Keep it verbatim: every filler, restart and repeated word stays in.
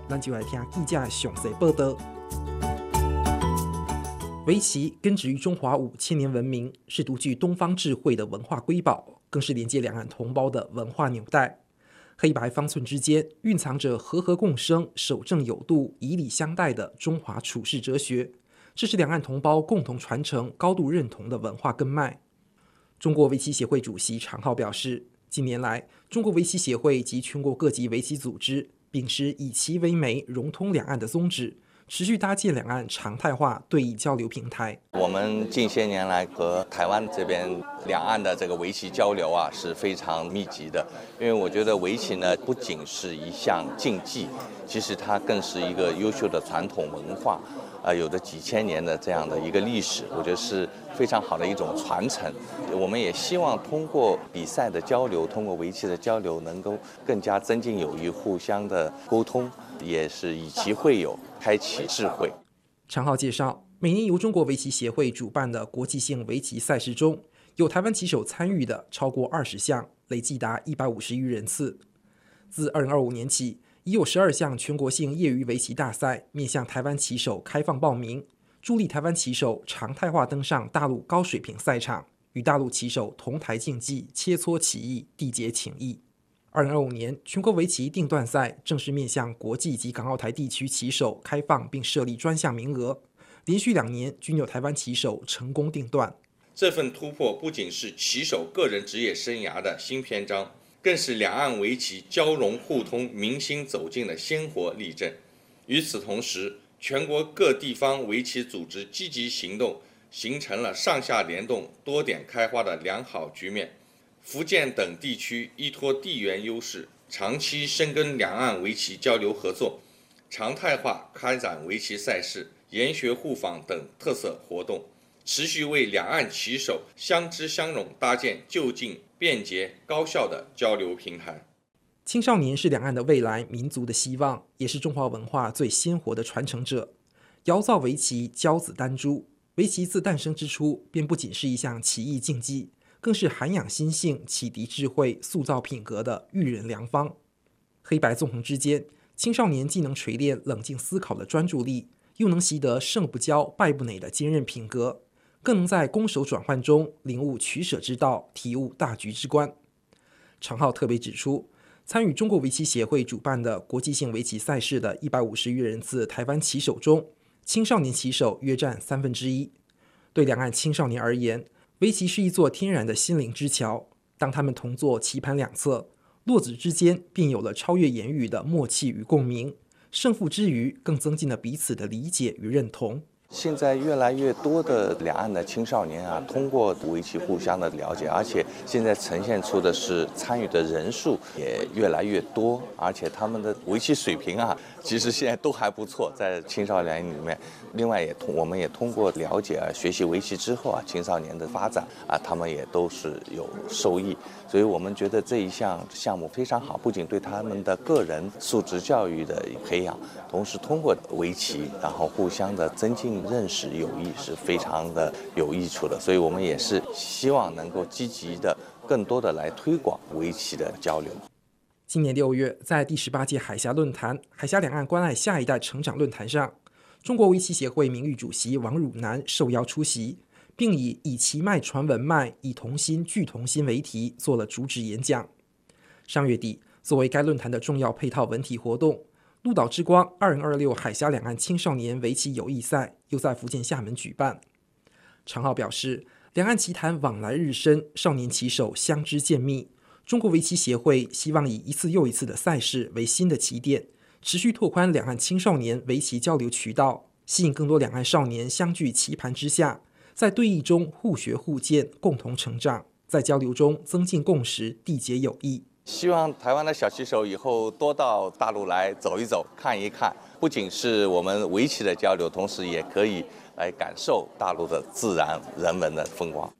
咱就来听记者的详细报道。围棋根植于中华五千年文明，是独具东方智慧的文化瑰宝，更是连接两岸同胞的文化纽带。黑白方寸之间蕴藏着和和共生、守正有度、以礼相待的中华处世哲学，这是两岸同胞共同传承、高度认同的文化根脉。中国围棋协会主席常浩表示，近年来，中国围棋协会及全国各级围棋组织秉持以棋为媒、融通两岸的宗旨，持续搭建两岸常态化对弈交流平台。 我们近些年来和台湾这边两岸的这个围棋交流啊是非常密集的，因为我觉得围棋呢不仅是一项竞技，其实它更是一个优秀的传统文化。呃，有着几千年的这样的一个历史，我觉得是非常好的一种传承。我们也希望通过比赛的交流，通过围棋的交流，能够更加增进友谊，互相的沟通，也是以棋会友，开启智慧。 常浩介绍，每年由中国围棋协会主办的国际性围棋赛事中，有台湾棋手参与的超过二十项，累计达一百五十余人次。自二零二五年起，已有十二项全国性业余围棋大赛面向台湾棋手开放报名，助力台湾棋手常态化登上大陆高水平赛场，与大陆棋手同台竞技，切磋棋艺，缔结情谊。二零二五年，全国围棋定段赛正式面向国际及港澳台地区棋手开放，并设立专项名额，连续两年均有台湾棋手成功定段。 这份突破不仅是棋手个人职业生涯的新篇章，更是两岸围棋交融互通、民心走近的鲜活例证。与此同时，全国各地方围棋组织积极行动，形成了上下联动、多点开花的良好局面。福建等地区依托地缘优势，长期深耕两岸围棋交流合作，常态化开展围棋赛事、研学互访等特色活动，持续为两岸棋手相知相融搭建就近、便捷、高效的交流平台。 青少年是两岸的未来，民族的希望，也是中华文化最鲜活的传承者。遥造围棋，骄子丹珠。围棋自诞生之初，便不仅是一项棋艺竞技，更是涵养心性、启迪智慧、塑造品格的育人良方。黑白纵横之间，青少年既能锤炼冷静思考的专注力，又能习得胜不骄、败不馁的坚韧品格，更能在攻守转换中领悟取舍之道，体悟大局之观。常浩特别指出，参与中国围棋协会主办的国际性围棋赛事的一百五十余人次台湾棋手中，青少年棋手约占三分之一。对两岸青少年而言，围棋是一座天然的心灵之桥。当他们同坐棋盘两侧，落子之间便有了超越言语的默契与共鸣，胜负之余更增进了彼此的理解与认同。 现在越来越多的两岸的青少年啊，通过围棋互相的了解，而且现在呈现出的是参与的人数也越来越多，而且他们的围棋水平啊，其实现在都还不错，在青少年里面。另外也通，我们也通过了解啊，学习围棋之后啊，青少年的发展啊，他们也都是有受益。所以我们觉得这一项项目非常好，不仅对他们的个人素质教育的培养，同时通过围棋，然后互相的增进认识友谊是非常的有益处的，所以我们也是希望能够积极的更多的来推广围棋的交流。 今年六月，在第十八届海峡论坛海峡两岸关爱下一代成长论坛上，中国围棋协会名誉主席王汝南受邀出席，并以以棋脉传文脉，以同心聚同心为题做了主旨演讲。上月底，作为该论坛的重要配套文体活动，鹿岛之光二零二六海峡两岸青少年围棋友谊赛又在福建厦门举办。常浩表示，两岸棋坛往来日深，少年棋手相知渐密。中国围棋协会希望以一次又一次的赛事为新的起点，持续拓宽两岸青少年围棋交流渠道，吸引更多两岸少年相聚棋盘之下，在对弈中互学互鉴，共同成长，在交流中增进共识，缔结友谊。 希望台湾的小棋手以后多到大陆来走一走、看一看，不仅是我们围棋的交流，同时也可以来感受大陆的自然人文的风光。